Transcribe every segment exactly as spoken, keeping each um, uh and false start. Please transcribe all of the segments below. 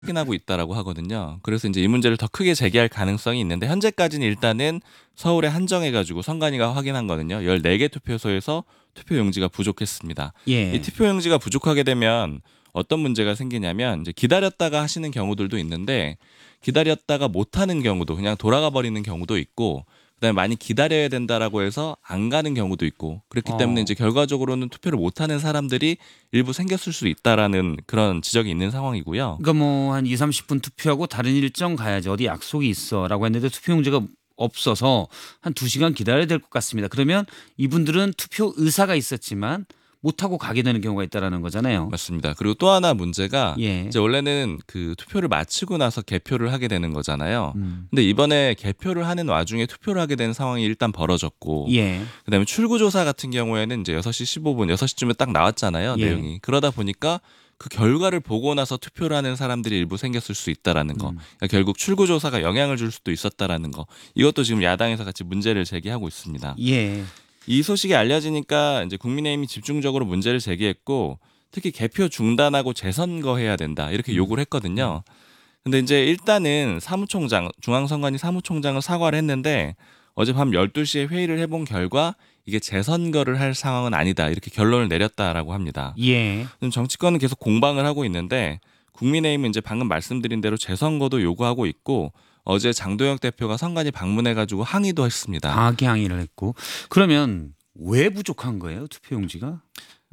확인하고 있다라고 하거든요. 그래서 이제 이 문제를 더 크게 제기할 가능성이 있는데 현재까지는 일단은 서울에 한정해 가지고 선관위가 확인한 거는요. 열네 개 투표소에서 투표 용지가 부족했습니다. 이 예. 투표 용지가 부족하게 되면 어떤 문제가 생기냐면 이제 기다렸다가 하시는 경우들도 있는데 기다렸다가 못 하는 경우도 그냥 돌아가 버리는 경우도 있고 그다음에 많이 기다려야 된다라고 해서 안 가는 경우도 있고 그렇기 때문에 어. 이제 결과적으로는 투표를 못 하는 사람들이 일부 생겼을 수 있다라는 그런 지적이 있는 상황이고요. 그러니까 뭐 한 이삼십 분 투표하고 다른 일정 가야지 어디 약속이 있어라고 했는데 투표용지가 없어서 한 두 시간 기다려야 될 것 같습니다. 그러면 이분들은 투표 의사가 있었지만 못하고 가게 되는 경우가 있다라는 거잖아요. 맞습니다. 그리고 또 하나 문제가 예. 이제 원래는 그 투표를 마치고 나서 개표를 하게 되는 거잖아요. 음. 근데 이번에 개표를 하는 와중에 투표를 하게 된 상황이 일단 벌어졌고 예. 그다음에 출구조사 같은 경우에는 이제 여섯 시 십오 분, 여섯 시쯤에 딱 나왔잖아요. 예. 내용이. 그러다 보니까 그 결과를 보고 나서 투표를 하는 사람들이 일부 생겼을 수 있다라는 거. 음. 그러니까 결국 출구조사가 영향을 줄 수도 있었다라는 거. 이것도 지금 야당에서 같이 문제를 제기하고 있습니다. 예. 이 소식이 알려지니까 이제 국민의힘이 집중적으로 문제를 제기했고 특히 개표 중단하고 재선거해야 된다 이렇게 요구를 했거든요. 근데 이제 일단은 사무총장, 중앙선관위 사무총장은 사과를 했는데 어젯밤 열두 시에 회의를 해본 결과 이게 재선거를 할 상황은 아니다 이렇게 결론을 내렸다라고 합니다. 예. 정치권은 계속 공방을 하고 있는데 국민의힘은 이제 방금 말씀드린 대로 재선거도 요구하고 있고 어제 장도혁 대표가 선관위 방문해가지고 항의도 했습니다. 방학의 항의를 했고 그러면 왜 부족한 거예요 투표용지가?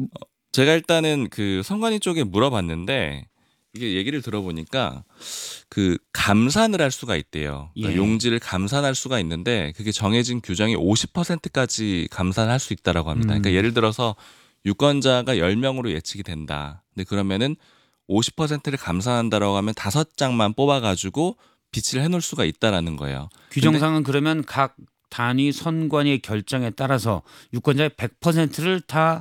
제가 일단은 그 선관위 쪽에 물어봤는데 이게 얘기를 들어보니까 그 감산을 할 수가 있대요. 그러니까 예. 용지를 감산할 수가 있는데 그게 정해진 규정이 오십 퍼센트까지 감산할 수 있다라고 합니다. 그러니까 음. 예를 들어서 유권자가 열 명으로 예측이 된다. 근데 그러면은 오십 퍼센트를 감산한다라고 하면 다섯 장만 뽑아가지고 비치를 해놓을 수가 있다라는 거예요. 규정상은 그러면 각 단위 선관위의 결정에 따라서 유권자의 백 퍼센트를 다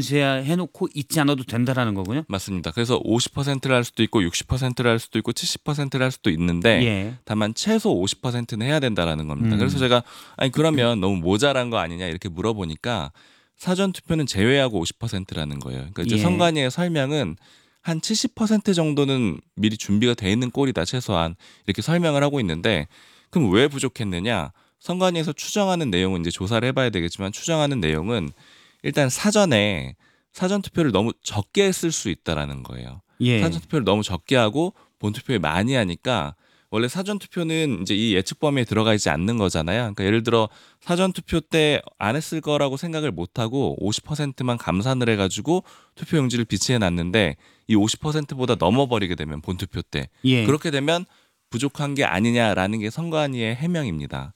인쇄해놓고 있지 않아도 된다라는 거군요. 맞습니다. 그래서 오십 퍼센트를 할 수도 있고 육십 퍼센트를 할 수도 있고 칠십 퍼센트를 할 수도 있는데 예. 다만 최소 오십 퍼센트는 해야 된다라는 겁니다. 음. 그래서 제가 아니 그러면 너무 모자란 거 아니냐 이렇게 물어보니까 사전 투표는 제외하고 오십 퍼센트라는 거예요. 그러니까 이제 예. 선관위의 설명은 한 칠십 퍼센트 정도는 미리 준비가 돼 있는 꼴이다 최소한 이렇게 설명을 하고 있는데 그럼 왜 부족했느냐? 선관위에서 추정하는 내용은 이제 조사를 해봐야 되겠지만 추정하는 내용은 일단 사전에 사전 투표를 너무 적게 했을 수 있다라는 거예요. 예. 사전 투표를 너무 적게 하고 본 투표를 많이 하니까 원래 사전 투표는 이제 이 예측 범위에 들어가 있지 않는 거잖아요. 그러니까 예를 들어 사전 투표 때 안 했을 거라고 생각을 못 하고 오십 퍼센트만 감산을 해가지고 투표 용지를 비치해 놨는데 이 오십 퍼센트보다 넘어버리게 되면 본 투표 때 예. 그렇게 되면 부족한 게 아니냐라는 게 선관위의 해명입니다.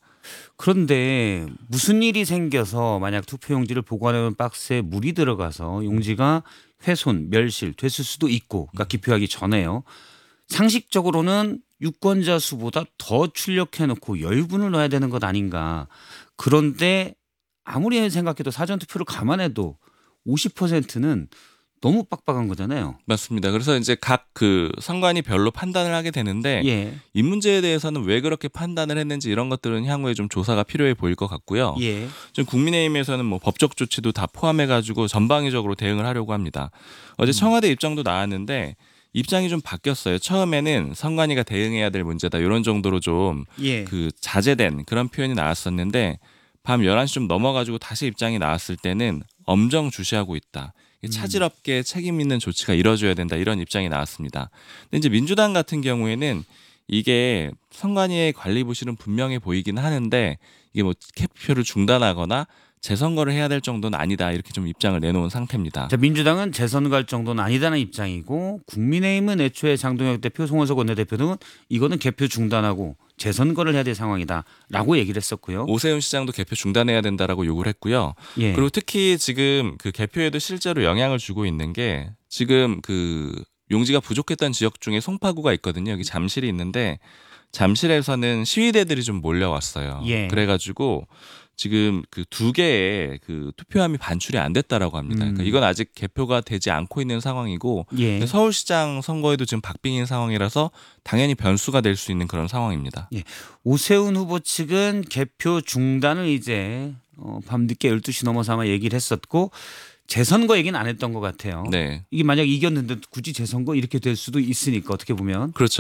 그런데 무슨 일이 생겨서 만약 투표용지를 보관해놓은 박스에 물이 들어가서 용지가 훼손, 멸실 됐을 수도 있고 그러니까 기표하기 전에요. 상식적으로는 유권자 수보다 더 출력해놓고 여유분을 넣어야 되는 것 아닌가. 그런데 아무리 생각해도 사전투표를 감안해도 오십 퍼센트는 너무 빡빡한 거잖아요. 맞습니다. 그래서 이제 각 그 선관위 별로 판단을 하게 되는데 예. 이 문제에 대해서는 왜 그렇게 판단을 했는지 이런 것들은 향후에 좀 조사가 필요해 보일 것 같고요. 예. 좀 국민의힘에서는 뭐 법적 조치도 다 포함해가지고 전방위적으로 대응을 하려고 합니다. 어제 청와대 입장도 나왔는데 입장이 좀 바뀌었어요. 처음에는 선관위가 대응해야 될 문제다 이런 정도로 좀 예. 그 자제된 그런 표현이 나왔었는데 밤 열한 시 좀 넘어가지고 다시 입장이 나왔을 때는 엄정 주시하고 있다. 차질 없게 책임 있는 조치가 이뤄져야 된다 이런 입장이 나왔습니다. 근데 이제 민주당 같은 경우에는 이게 선관위의 관리 부실은 분명해 보이긴 하는데 이게 뭐 개표를 중단하거나 재선거를 해야 될 정도는 아니다 이렇게 좀 입장을 내놓은 상태입니다. 자, 민주당은 재선 갈 정도는 아니다는 입장이고 국민의힘은 애초에 장동혁 대표, 송원석 원내대표 등은 이거는 개표 중단하고 재선거를 해야 될 상황이다라고 얘기를 했었고요. 오세훈 시장도 개표 중단해야 된다라고 요구를 했고요. 예. 그리고 특히 지금 그 개표에도 실제로 영향을 주고 있는 게 지금 그 용지가 부족했던 지역 중에 송파구가 있거든요. 여기 잠실이 있는데 잠실에서는 시위대들이 좀 몰려왔어요. 예. 그래가지고 지금 그 두 개의 그 투표함이 반출이 안 됐다라고 합니다. 그러니까 음. 이건 아직 개표가 되지 않고 있는 상황이고 예. 서울시장 선거에도 지금 박빙인 상황이라서 당연히 변수가 될 수 있는 그런 상황입니다. 예. 오세훈 후보 측은 개표 중단을 이제 어, 밤늦게 열두 시 넘어서 아마 얘기를 했었고 재선거 얘기는 안 했던 것 같아요. 네. 이게 만약 이겼는데 굳이 재선거 이렇게 될 수도 있으니까 어떻게 보면 그렇죠.